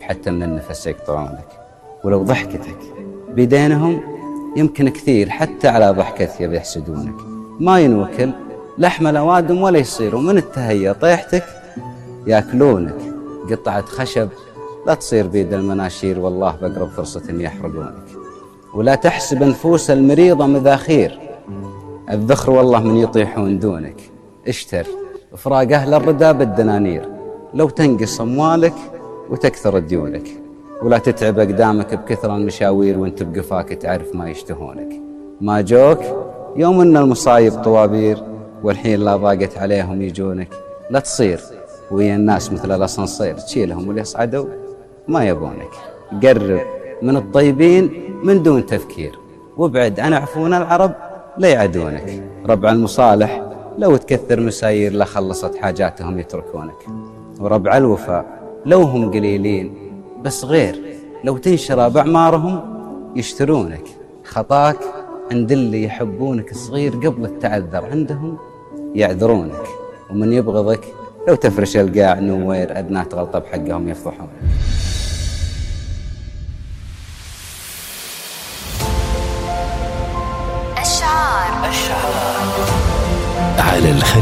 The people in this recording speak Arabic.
حتى من النفس يقطعونك. ولو ضحكتك بيدينهم يمكن كثير حتى على ضحكتك بيحسدونك. ما ينوكل لحم الأوادم ولا يصيروا من التهيأ طيحتك ياكلونك. قطعة خشب لا تصير بيد المناشير، والله بقرب فرصة إن يحرقونك. ولا تحسب نفوس المريضة مذاخير، الذخر والله من يطيحون دونك. اشتر فراق أهل الردى بالدنانير، لو تنقص أموالك وتكثر ديونك. ولا تتعب أقدامك بكثر المشاوير وانت بقفاك تعرف ما يشتهونك. ما جوك يوم ان المصايب طوابير، والحين لا ضاقت عليهم يجونك. لا تصير ويا الناس مثل الأسانسير، تشيلهم واليصعدوا ما يبونك. قرب من الطيبين من دون تفكير، وابعد عن عفون العرب لا يعدونك. ربع المصالح لو تكثر مساير لخلصت حاجاتهم يتركونك. وربع الوفاء لو هم قليلين بس غير، لو تنشرى بأعمارهم يشترونك. خطاك عند اللي يحبونك صغير، قبل التعذر عندهم يعذرونك. ومن يبغضك لو تفرش القاع نوير، أدنى غلطة بحقهم يفضحونك. الشعار على